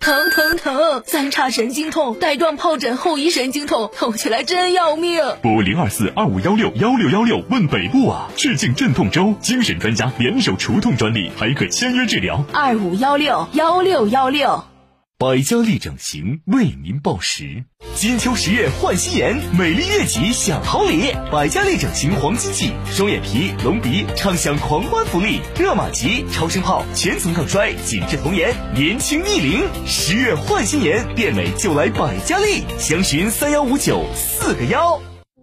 疼，三叉神经痛，带状疱疹后遗神经痛，痛起来真要命。 拨02425161616问北部啊！致敬镇痛周，精神专家联手除痛专利，还可签约治疗。 25161616。 百家丽整形为您报时。金秋10月换新颜，美丽悦己享好礼。百家丽整形黄金季，双眼皮、隆鼻畅享狂欢福利，热玛吉、超声炮、全层抗衰、紧致童颜，年轻逆龄。10月换新颜，变美就来百家丽，详询31594个1。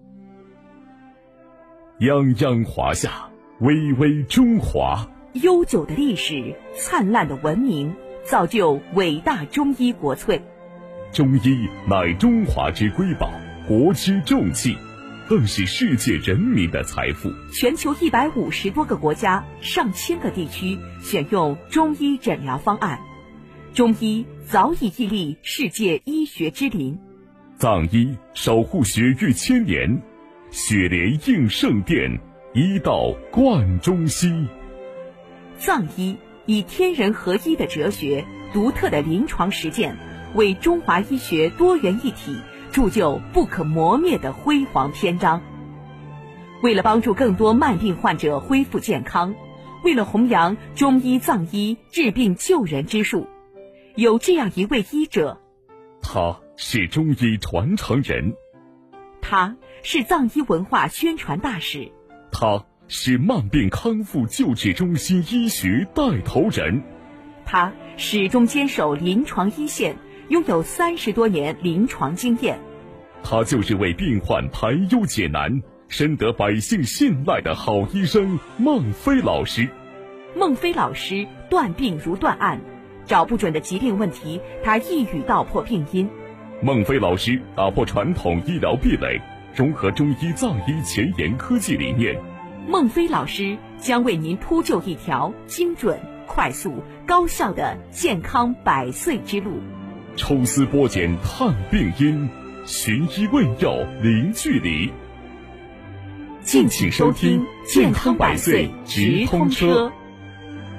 泱泱华夏，巍巍中华。 悠久的历史，灿烂的文明，造就伟大中医国粹。 中医乃中华之瑰宝，国之重器，更是世界人民的财富。 全球150多个国家，上千个地区选用中医诊疗方案，中医早已屹立世界医学之林。 藏医守护血域千年，血莲应圣殿，医道贯中西。 藏医以天人合一的哲学、独特的临床实践，为中华医学多元一体铸就不可磨灭的辉煌篇章。为了帮助更多慢病患者恢复健康，为了弘扬中医藏医治病救人之术，有这样一位医者， 他是中医传承人， 他是藏医文化宣传大使， 他是慢病康复救治中心医学带头人， 他始终坚守临床一线，拥有30多年临床经验。 他就是为病患排忧解难，深得百姓信赖的好医生孟非老师。 孟非老师断病如断案，找不准的疾病问题，他一语道破病因。 孟非老师打破传统医疗壁垒，融合中医藏医前沿科技理念。 孟非老师将为您铺就一条精准、快速、高效的健康100岁之路。 抽丝剥茧探病因，寻医问药零距离。 敬请收听健康100岁直通车。